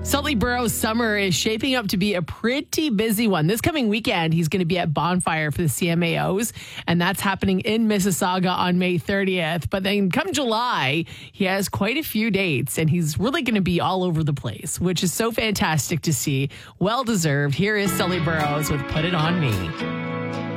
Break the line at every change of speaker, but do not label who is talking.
Sully Burrows' summer is shaping up to be a pretty busy one. This coming weekend, he's going to be at Bonfire for the CMAOs, and that's happening in Mississauga on May 30th. But then come July, he has quite a few dates, and he's really going to be all over the place, which is so fantastic to see. Well deserved. Here is Sully Burrows with Put It On Me.